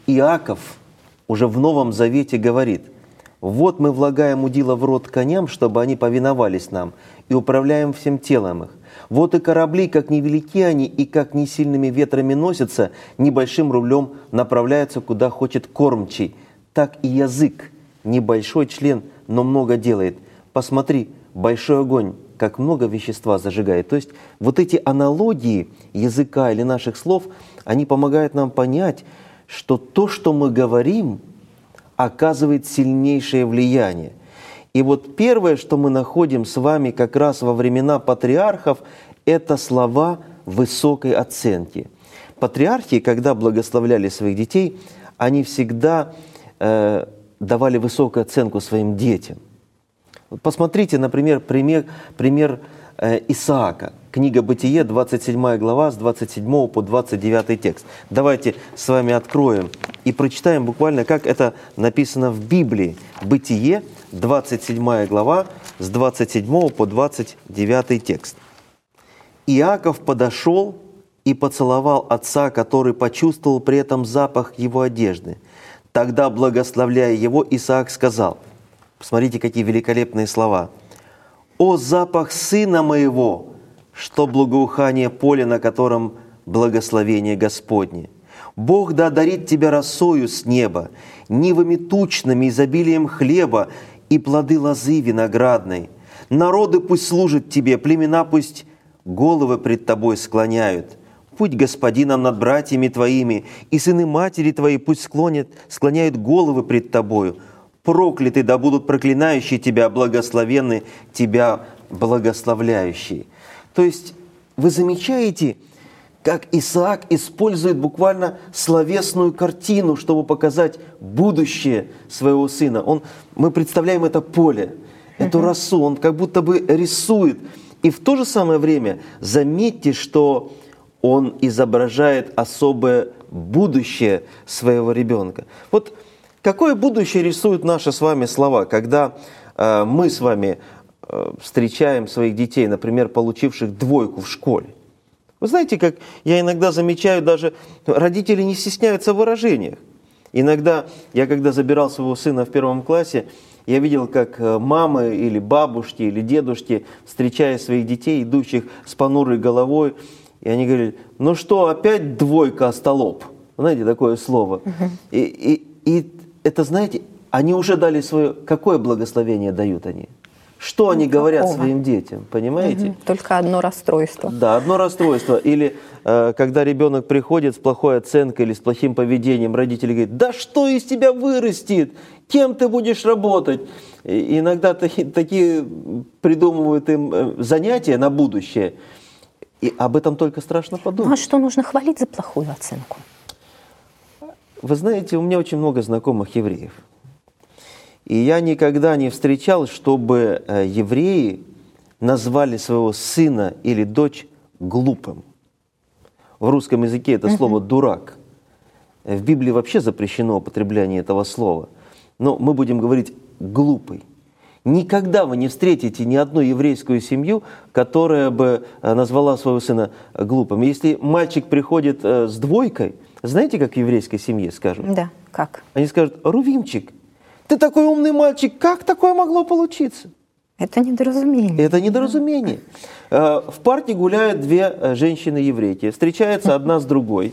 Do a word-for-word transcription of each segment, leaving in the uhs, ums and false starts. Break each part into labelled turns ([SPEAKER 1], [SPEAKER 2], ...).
[SPEAKER 1] Иаков уже в Новом Завете говорит: «Вот мы влагаем удила в рот коням, чтобы они повиновались нам, и управляем всем телом их. Вот и корабли, как невелики они, и как не сильными ветрами носятся, небольшим рулем направляются, куда хочет кормчий. Так и язык, небольшой член, но много делает. Посмотри, большой огонь, как много вещества зажигает». То есть вот эти аналогии языка или наших слов, они помогают нам понять, что то, что мы говорим, оказывает сильнейшее влияние. И вот первое, что мы находим с вами как раз во времена патриархов, это слова высокой оценки. Патриархи, когда благословляли своих детей, они всегда э, давали высокую оценку своим детям. Вот посмотрите, например, пример, пример э, Исаака. Книга Бытие, двадцать седьмая глава, с двадцать седьмого по двадцать девятый текст. Давайте с вами откроем и прочитаем буквально, как это написано в Библии. Бытие, двадцать седьмая глава, с двадцать седьмого по двадцать девятый текст. «Иаков подошел и поцеловал отца, который почувствовал при этом запах его одежды. Тогда, благословляя его, Исаак сказал», посмотрите, какие великолепные слова: «О запах сына моего, что благоухание поля, на котором благословение Господне! Бог да одарит тебя росою с неба, нивами тучными, изобилием хлеба и плоды лозы виноградной. Народы пусть служат тебе, племена пусть головы пред тобой склоняют. Будь господином над братьями твоими, и сыны матери твои пусть склонят, склоняют головы пред тобою. Прокляты да будут проклинающие тебя, благословенны тебя благословляющие». То есть вы замечаете, как Исаак использует буквально словесную картину, чтобы показать будущее своего сына. Он, мы представляем это поле, эту росу, он как будто бы рисует. И в то же самое время заметьте, что он изображает особое будущее своего ребенка. Вот какое будущее рисуют наши с вами слова, когда э, мы с вами э, встречаем своих детей, например, получивших двойку в школе. Вы знаете, как я иногда замечаю, даже родители не стесняются в выражениях. Иногда я, когда забирал своего сына в первом классе, я видел, как мамы или бабушки или дедушки, встречая своих детей, идущих с понурой головой, и они говорили: «Ну что, опять двойка, остолоп?» Знаете, такое слово. Uh-huh. И, и, и это, знаете, они уже дали свое... Какое благословение дают они? Что они говорят Какого? своим детям, понимаете?
[SPEAKER 2] Угу. Только одно расстройство.
[SPEAKER 1] Да, одно расстройство. Или э, когда ребенок приходит с плохой оценкой или с плохим поведением, родители говорят: «Да что из тебя вырастет? Кем ты будешь работать?» И иногда таки, такие придумывают им занятия на будущее. И об этом только страшно подумать.
[SPEAKER 2] Ну а что нужно хвалить за плохую оценку?
[SPEAKER 1] Вы знаете, у меня очень много знакомых евреев. И я никогда не встречал, чтобы евреи назвали своего сына или дочь глупым. В русском языке это слово «дурак». В Библии вообще запрещено употребление этого слова. Но мы будем говорить «глупый». Никогда вы не встретите ни одну еврейскую семью, которая бы назвала своего сына глупым. Если мальчик приходит с двойкой, знаете, как в еврейской семье скажут?
[SPEAKER 2] Да, как?
[SPEAKER 1] Они скажут: «Рувимчик, ты такой умный мальчик, как такое могло получиться?»
[SPEAKER 2] Это недоразумение.
[SPEAKER 1] Это недоразумение. В парке гуляют две женщины-еврейки, встречаются одна с другой.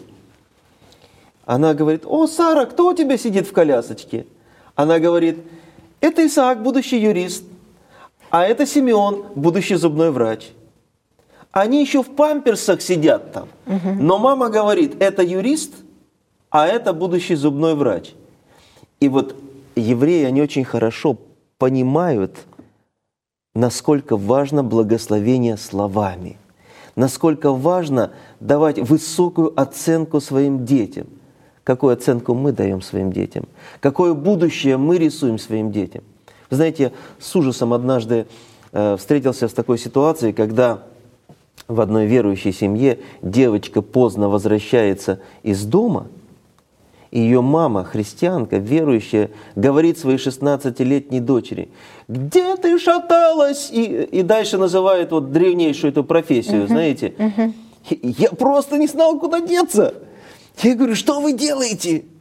[SPEAKER 1] Она говорит: «О, Сара, кто у тебя сидит в колясочке?» Она говорит: «Это Исаак, будущий юрист, а это Симеон, будущий зубной врач». Они еще в памперсах сидят там. Угу. Но мама говорит: «Это юрист, а это будущий зубной врач». И вот евреи, они очень хорошо понимают, насколько важно благословение словами, насколько важно давать высокую оценку своим детям. Какую оценку мы даем своим детям? Какое будущее мы рисуем своим детям? Вы знаете, я с ужасом однажды э, встретился с такой ситуацией, когда в одной верующей семье девочка поздно возвращается из дома, и ее мама, христианка, верующая, говорит своей шестнадцатилетней дочери: «Где ты шаталась?» И, и дальше называет вот древнейшую эту профессию, uh-huh. знаете. Uh-huh. Я просто не знал, куда деться. Я говорю: «Что вы делаете?»